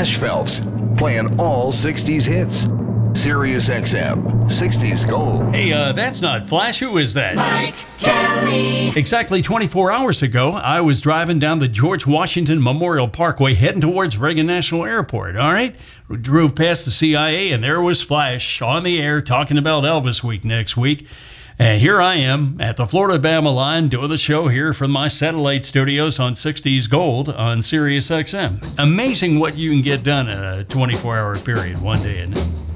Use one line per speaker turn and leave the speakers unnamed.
Flash Phelps, playing all 60s hits. Sirius XM, 60s Gold.
Hey, that's not Flash. Who is that?
Mike Kelly.
Exactly 24 hours ago, I was driving down the George Washington Memorial Parkway heading towards Reagan National Airport, all right? We drove past the CIA, and there was Flash on the air talking about Elvis Week next week. And here I am at the Florida-Bama line doing the show here from my satellite studios on 60s Gold on Sirius XM. Amazing what you can get done in a 24-hour period one day, isn't it?